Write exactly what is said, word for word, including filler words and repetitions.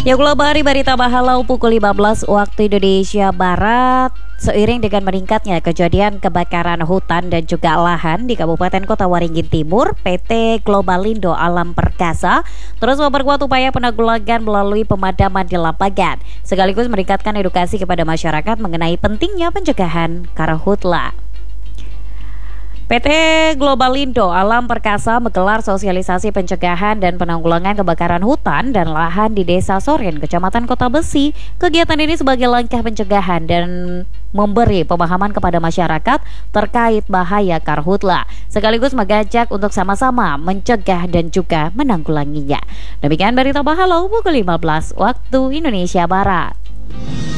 Ya, Global Berita Bahalau pukul lima belas waktu Indonesia Barat. Seiring dengan meningkatnya kejadian kebakaran hutan dan juga lahan di Kabupaten Kota Waringin Timur, P T Globalindo Alam Perkasa terus memperkuat upaya penanggulangan melalui pemadaman di lapangan, sekaligus meningkatkan edukasi kepada masyarakat mengenai pentingnya pencegahan karhutla. P T Globalindo Alam Perkasa menggelar sosialisasi pencegahan dan penanggulangan kebakaran hutan dan lahan di Desa Soren, Kecamatan Kota Besi. Kegiatan ini sebagai langkah pencegahan dan memberi pemahaman kepada masyarakat terkait bahaya karhutla, sekaligus mengajak untuk sama-sama mencegah dan juga menanggulanginya. Demikian berita Bahalau pukul lima belas waktu Indonesia Barat.